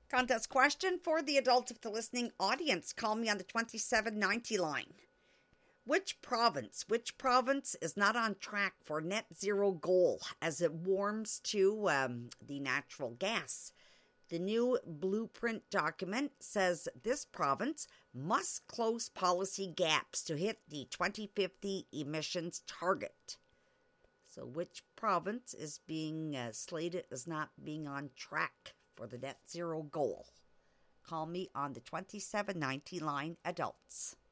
Contest question for the adults of the listening audience. Call me on the 2790 line. Which province is not on track for net zero goal as it warms to the natural gas? The new blueprint document says this province must close policy gaps to hit the 2050 emissions target. So which province is being slated as not being on track for the net zero goal? Call me on the 2790 line, adults.